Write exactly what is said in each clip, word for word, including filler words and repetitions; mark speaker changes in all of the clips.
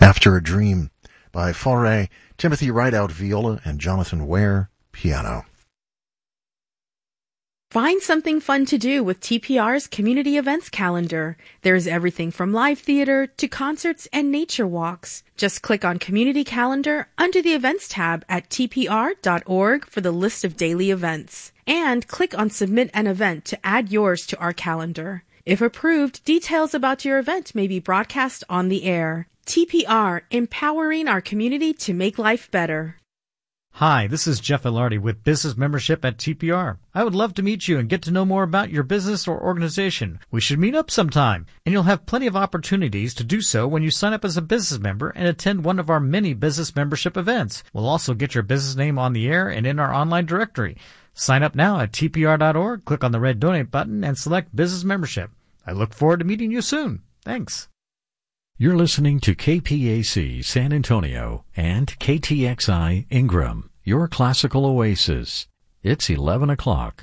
Speaker 1: After a Dream by Fauré, Timothy Rideout viola, and Jonathan Ware piano.
Speaker 2: Find something fun to do with T P R's community events calendar. There's everything from live theater to concerts and nature walks. Just click on Community Calendar under the Events tab at T P R dot org for the list of daily events. And click on Submit an Event to add yours to our calendar. If approved, details about your event may be broadcast on the air. T P R, empowering our community to make life better.
Speaker 3: Hi, this is Jeff Ilardi with Business Membership at T P R. I would love to meet you and get to know more about your business or organization. We should meet up sometime, and you'll have plenty of opportunities to do so when you sign up as a business member and attend one of our many business membership events. We'll also get your business name on the air and in our online directory. Sign up now at T P R dot org, click on the red Donate button, and select Business Membership. I look forward to meeting you soon. Thanks.
Speaker 4: You're listening to K P A C San Antonio and K T X I Ingram, your classical oasis. It's eleven o'clock.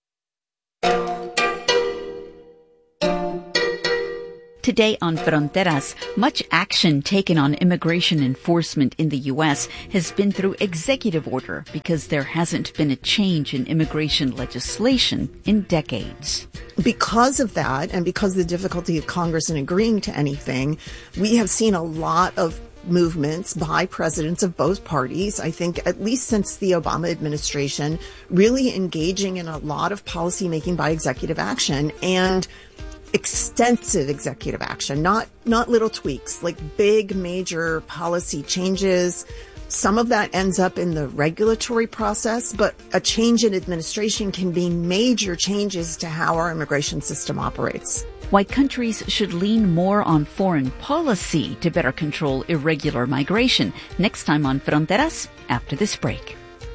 Speaker 5: Today on Fronteras, much action taken on immigration enforcement in the U S has been through executive order because there hasn't been a change in immigration legislation in decades.
Speaker 6: Because of that, and because of the difficulty of Congress in agreeing to anything, we have seen a lot of movements by presidents of both parties, I think at least since the Obama administration, really engaging in a lot of policymaking by executive action and extensive executive action, not not little tweaks, like big major policy changes. Some of that ends up in the regulatory process, but a change in administration can be major changes to how our immigration system operates.
Speaker 5: Why countries should lean more on foreign policy to better control irregular migration. Next time on Fronteras, after this break.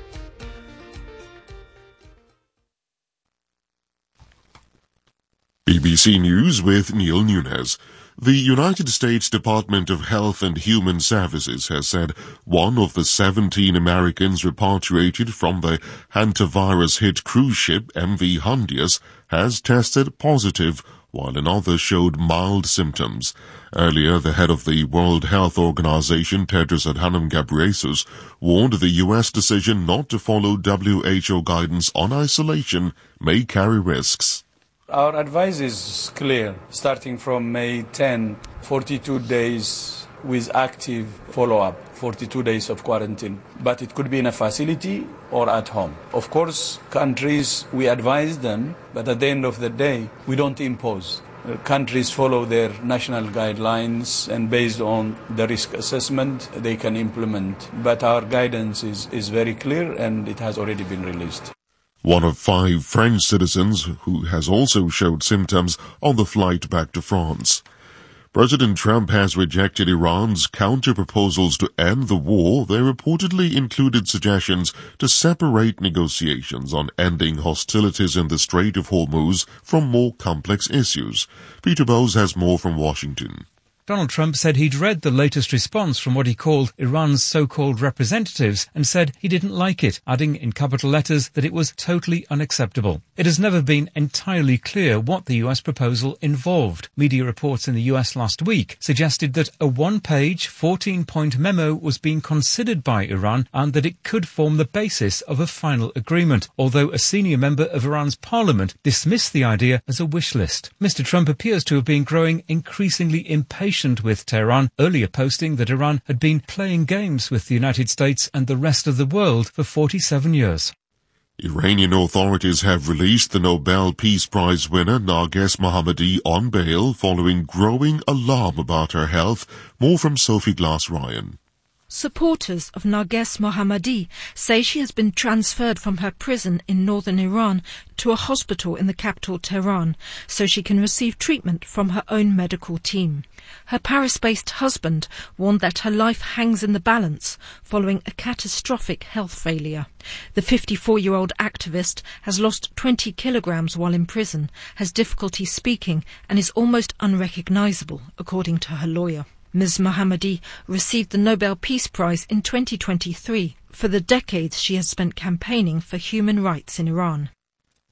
Speaker 7: B B C News with Neil Nunes. The United States Department of Health and Human Services has said one of the seventeen Americans repatriated from the hantavirus-hit cruise ship M V Hondius has tested positive, while another showed mild symptoms. Earlier, the head of the World Health Organization, Tedros Adhanom Ghebreyesus, warned the U S decision not to follow W H O guidance on isolation may carry risks.
Speaker 8: Our advice is clear. Starting from May tenth, forty-two days with active follow-up, forty-two days of quarantine. But it could be in a facility or at home. Of course, countries, we advise them, but at the end of the day, we don't impose. Uh, countries follow their national guidelines, and based on the risk assessment, they can implement. But our guidance is, is very clear, and it has already been released.
Speaker 7: One of five French citizens who has also showed symptoms on the flight back to France. President Trump has rejected Iran's counter-proposals to end the war. They reportedly included suggestions to separate negotiations on ending hostilities in the Strait of Hormuz from more complex issues. Peter Bowes has more from Washington.
Speaker 9: Donald Trump said he'd read the latest response from what he called Iran's so-called representatives and said he didn't like it, adding in capital letters that it was totally unacceptable. It has never been entirely clear what the U S proposal involved. Media reports in the U S last week suggested that a one-page, fourteen-point memo was being considered by Iran and that it could form the basis of a final agreement, although a senior member of Iran's parliament dismissed the idea as a wish list. Mister Trump appears to have been growing increasingly impatient with Tehran, earlier posting that Iran had been playing games with the United States and the rest of the world for forty-seven years.
Speaker 7: Iranian authorities have released the Nobel Peace Prize winner Narges Mohammadi on bail following growing alarm about her health. More from Sophie Glass-Ryan.
Speaker 10: Supporters of Narges Mohammadi say she has been transferred from her prison in northern Iran to a hospital in the capital Tehran so she can receive treatment from her own medical team. Her Paris-based husband warned that her life hangs in the balance following a catastrophic health failure. The fifty-four-year-old activist has lost twenty kilograms while in prison, has difficulty speaking and is almost unrecognizable, according to her lawyer. Miz Mohammadi received the Nobel Peace Prize in twenty twenty-three for the decades she has spent campaigning for human rights in Iran.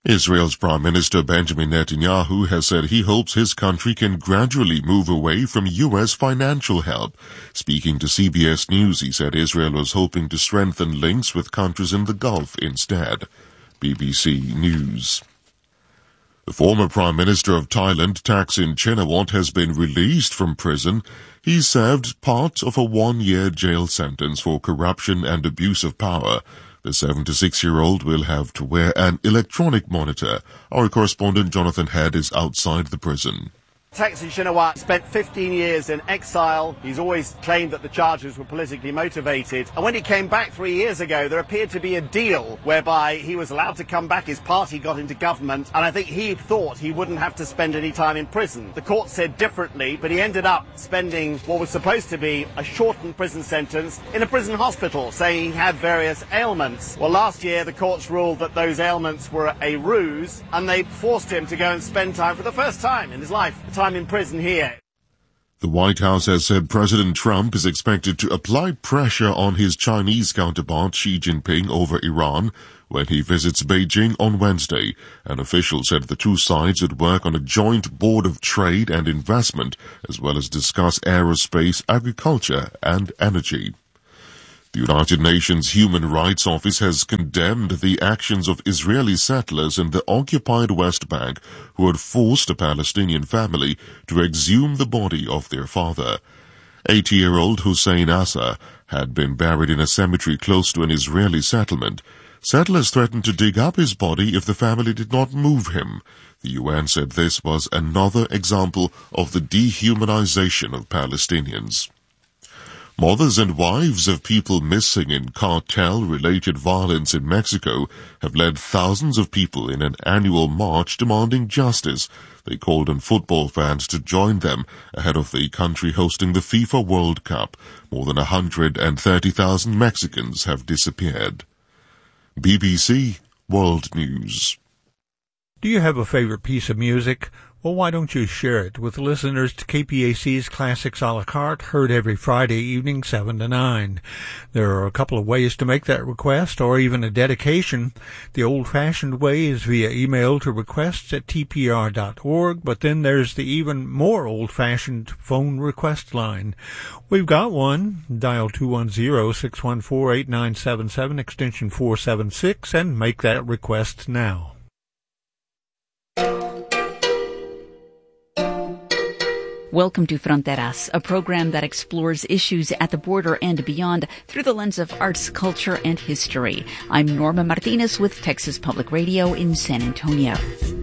Speaker 7: Israel's Prime Minister Benjamin Netanyahu has said he hopes his country can gradually move away from U S financial help. Speaking to C B S News, he said Israel was hoping to strengthen links with countries in the Gulf instead. B B C News. The former Prime Minister of Thailand, Thaksin Shinawatra, has been released from prison. He served part of a one-year jail sentence for corruption and abuse of power. The seventy-six-year-old will have to wear an electronic monitor. Our correspondent Jonathan Head is outside the prison.
Speaker 11: Thaksin Shinawatra spent fifteen years in exile. He's always claimed that the charges were politically motivated. And when he came back three years ago, there appeared to be a deal whereby he was allowed to come back. His party got into government, and I think he thought he wouldn't have to spend any time in prison. The court said differently, but he ended up spending what was supposed to be a shortened prison sentence in a prison hospital, saying he had various ailments. Well, last year, the courts ruled that those ailments were a ruse, and they forced him to go and spend time for the first time in his life. Time in prison here.
Speaker 7: The White House has said President Trump is expected to apply pressure on his Chinese counterpart Xi Jinping over Iran when he visits Beijing on Wednesday. An official said the two sides would work on a joint board of trade and investment, as well as discuss aerospace, agriculture, and energy. The United Nations Human Rights Office has condemned the actions of Israeli settlers in the occupied West Bank who had forced a Palestinian family to exhume the body of their father. eighty-year-old Hussein Assa had been buried in a cemetery close to an Israeli settlement. Settlers threatened to dig up his body if the family did not move him. The U N said this was another example of the dehumanization of Palestinians. Mothers and wives of people missing in cartel-related violence in Mexico have led thousands of people in an annual march demanding justice. They called on football fans to join them ahead of the country hosting the FIFA World Cup. More than one hundred thirty thousand Mexicans have disappeared. B B C World News.
Speaker 12: Do you have a favorite piece of music? Well, why don't you share it with listeners to K P A C's Classics a la carte, heard every Friday evening, seven to nine. There are a couple of ways to make that request, or even a dedication. The old-fashioned way is via email to requests at t p r dot org, but then there's the even more old-fashioned phone request line. We've got one. Dial two one zero, six one four, eight nine seven seven, extension four seven six, and make that request now.
Speaker 5: Welcome to Fronteras, a program that explores issues at the border and beyond through the lens of arts, culture, and history. I'm Norma Martinez with Texas Public Radio in San Antonio.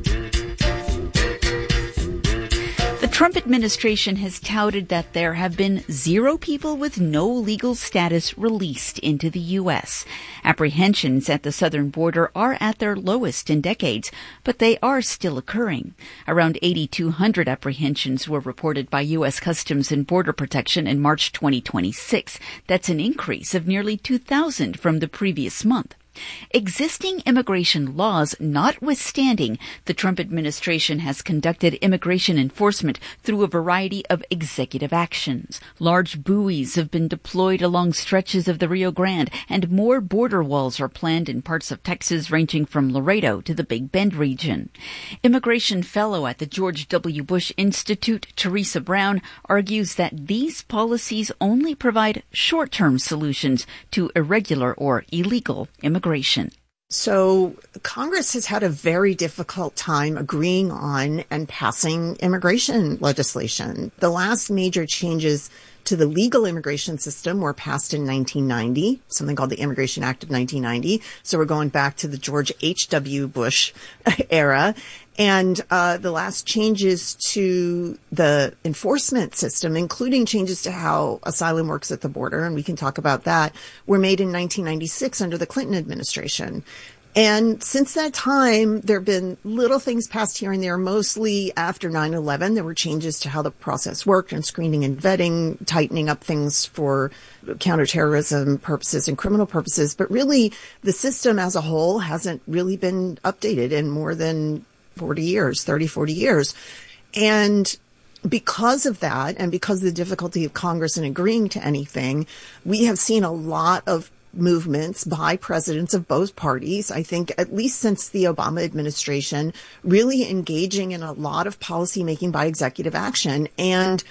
Speaker 5: The Trump administration has touted that there have been zero people with no legal status released into the U S. Apprehensions at the southern border are at their lowest in decades, but they are still occurring. Around eighty-two hundred apprehensions were reported by U S Customs and Border Protection in March twenty twenty-six. That's an increase of nearly two thousand from the previous month. Existing immigration laws notwithstanding, the Trump administration has conducted immigration enforcement through a variety of executive actions. Large buoys have been deployed along stretches of the Rio Grande, and more border walls are planned in parts of Texas ranging from Laredo to the Big Bend region. Immigration fellow at the George W. Bush Institute, Teresa Brown, argues that these policies only provide short-term solutions to irregular or illegal immigration.
Speaker 6: So Congress has had a very difficult time agreeing on and passing immigration legislation. The last major changes to the legal immigration system were passed in nineteen ninety, something called the Immigration Act of nineteen ninety. So we're going back to the George H W. Bush era. And uh the last changes to the enforcement system, including changes to how asylum works at the border, and we can talk about that, were made in nineteen ninety-six under the Clinton administration. And since that time, there have been little things passed here and there, mostly after nine eleven. There were changes to how the process worked and screening and vetting, tightening up things for counterterrorism purposes and criminal purposes. But really, the system as a whole hasn't really been updated in more than forty years, thirty, forty years. And because of that, and because of the difficulty of Congress in agreeing to anything, we have seen a lot of movements by presidents of both parties, I think at least since the Obama administration, really engaging in a lot of policymaking by executive action and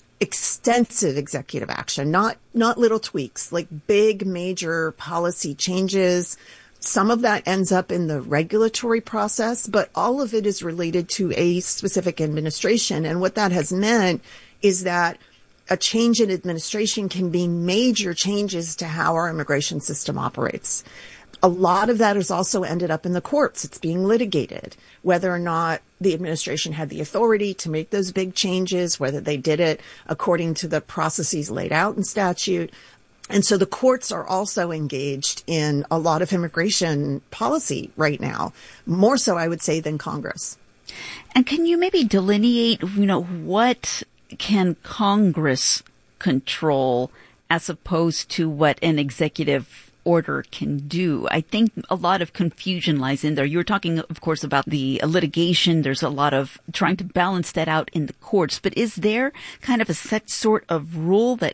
Speaker 6: extensive executive action, not not little tweaks, like big major policy changes. Some of that ends up in the regulatory process, but all of it is related to a specific administration. And what that has meant is that a change in administration can be major changes to how our immigration system operates. A lot of that has also ended up in the courts. It's being litigated, whether or not the administration had the authority to make those big changes, whether they did it according to the processes laid out in statute. And so the courts are also engaged in a lot of immigration policy right now, more so, I would say, than Congress.
Speaker 5: And can you maybe delineate, you know, what can Congress control as opposed to what an executive order can do? I think a lot of confusion lies in there. You were talking, of course, about the litigation. There's a lot of trying to balance that out in the courts. But is there kind of a set sort of rule that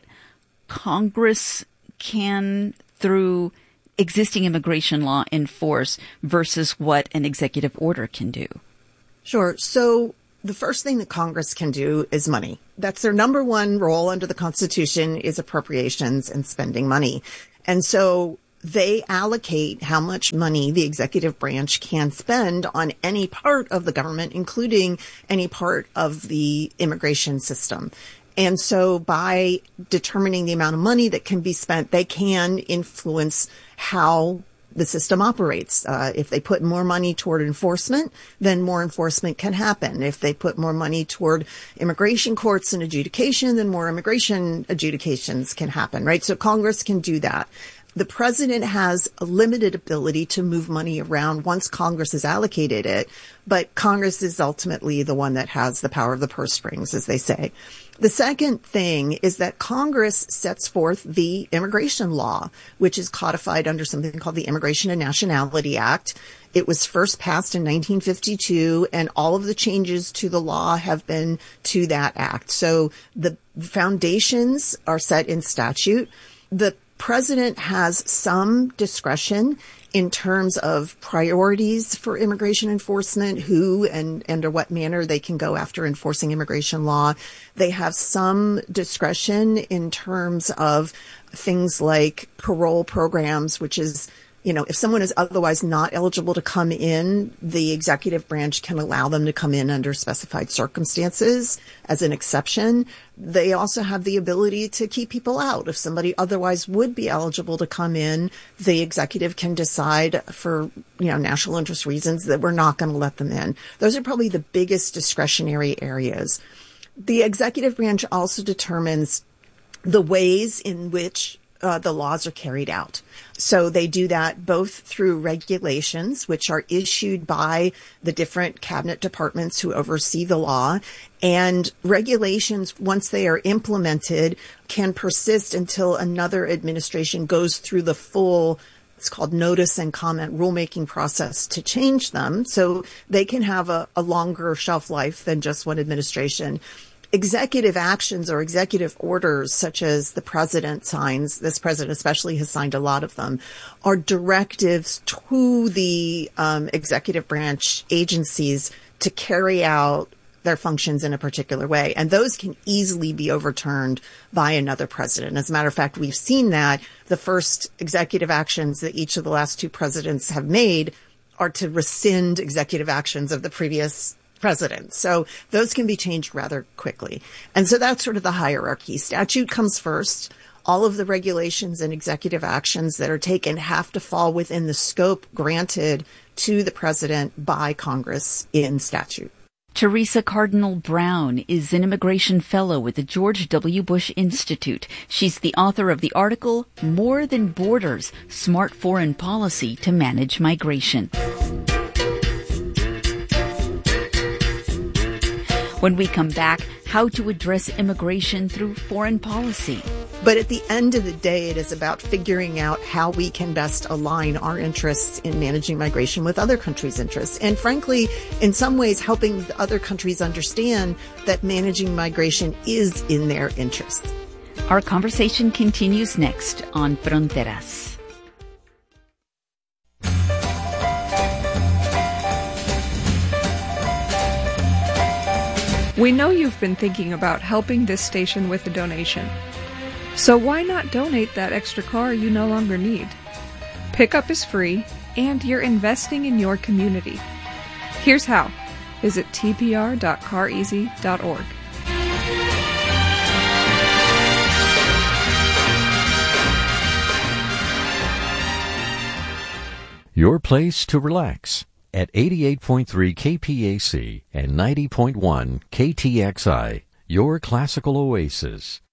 Speaker 5: Congress can, through existing immigration law, enforce versus what an executive order can do?
Speaker 6: Sure. So the first thing that Congress can do is money. That's their number one role under the Constitution, is appropriations and spending money. And so they allocate how much money the executive branch can spend on any part of the government, including any part of the immigration system. And so by determining the amount of money that can be spent, they can influence how the system operates. Uh, if they put more money toward enforcement, then more enforcement can happen. If they put more money toward immigration courts and adjudication, then more immigration adjudications can happen, right? So Congress can do that. The president has a limited ability to move money around once Congress has allocated it, but Congress is ultimately the one that has the power of the purse strings, as they say. The second thing is that Congress sets forth the immigration law, which is codified under something called the Immigration and Nationality Act. It was first passed in nineteen fifty-two, and all of the changes to the law have been to that act. So the foundations are set in statute. The president has some discretion in terms of priorities for immigration enforcement, who and under what manner they can go after enforcing immigration law. They have some discretion in terms of things like parole programs, which is, you know, if someone is otherwise not eligible to come in, the executive branch can allow them to come in under specified circumstances as an exception. They also have the ability to keep people out. If somebody otherwise would be eligible to come in, the executive can decide for, you know, national interest reasons that we're not going to let them in. Those are probably the biggest discretionary areas. The executive branch also determines the ways in which Uh, the laws are carried out. So they do that both through regulations, which are issued by the different cabinet departments who oversee the law, and regulations, once they are implemented, can persist until another administration goes through the full, it's called notice and comment rulemaking process, to change them. So they can have a, a longer shelf life than just one administration. Executive actions or executive orders, such as the president signs, this president especially has signed a lot of them, are directives to the um, executive branch agencies to carry out their functions in a particular way. And those can easily be overturned by another president. As a matter of fact, we've seen that the first executive actions that each of the last two presidents have made are to rescind executive actions of the previous president. So those can be changed rather quickly. And so that's sort of the hierarchy. Statute comes first. All of the regulations and executive actions that are taken have to fall within the scope granted to the president by Congress in statute.
Speaker 5: Teresa Cardinal Brown is an immigration fellow with the George W. Bush Institute. She's the author of the article, More Than Borders, Smart Foreign Policy to Manage Migration. When we come back, how to address immigration through foreign policy.
Speaker 6: But at the end of the day, it is about figuring out how we can best align our interests in managing migration with other countries' interests. And frankly, in some ways, helping the other countries understand that managing migration is in their interests.
Speaker 5: Our conversation continues next on Fronteras.
Speaker 13: We know you've been thinking about helping this station with a donation. So why not donate that extra car you no longer need? Pickup is free, and you're investing in your community. Here's how. Visit t p r dot car easy dot org.
Speaker 4: Your place to relax at eighty-eight point three K P A C and ninety point one K T X I, your classical oasis.